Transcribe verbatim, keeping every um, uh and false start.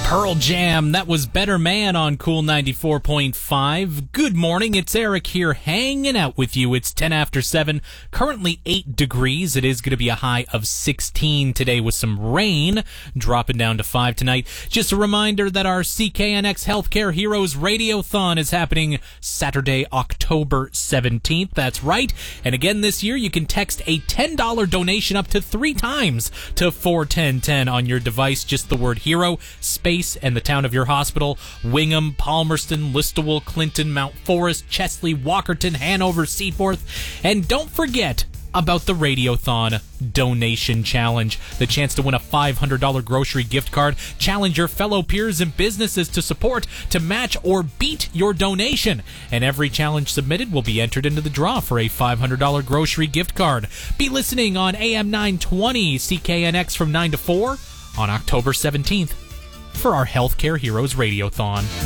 Pearl Jam, that was Better Man on Cool ninety-four point five. Good morning, it's Eric here hanging out with you. It's ten after seven, currently eight degrees. It is going to be a high of sixteen today with some rain, dropping down to five tonight. Just a reminder that our C K N X Healthcare Heroes Radiothon is happening Saturday, October seventeenth. That's right. And again this year, you can text a ten dollars donation up to three times to four ten ten on your device. Just the word hero, space, and the town of your hospital: Wingham, Palmerston, Listowel, Clinton, Mount Forest, Chesley, Walkerton, Hanover, Seaforth. And don't forget about the Radiothon Donation Challenge, the chance to win a five hundred dollars grocery gift card. Challenge your fellow peers and businesses to support, to match, or beat your donation. And every challenge submitted will be entered into the draw for a five hundred dollars grocery gift card. Be listening on A M nine twenty C K N X from nine to four on October seventeenth for our Healthcare Heroes Radiothon.